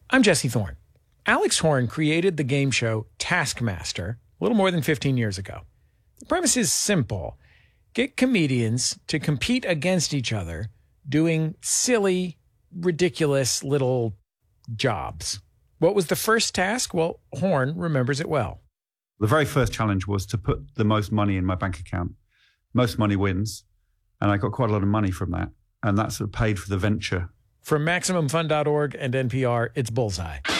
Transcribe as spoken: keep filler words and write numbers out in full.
I'm Jesse Thorne. Alex Horn created the game show Taskmaster a little more than fifteen years ago. The premise is simple. Get comedians to compete against each other doing silly, ridiculous little jobs. What was the first task? Well, Horn remembers it well. The very first challenge was to put the most money in my bank account. Most money wins. And I got quite a lot of money from that. And that sort of paid for the venture. From Maximum Fun dot org and N P R, it's Bullseye.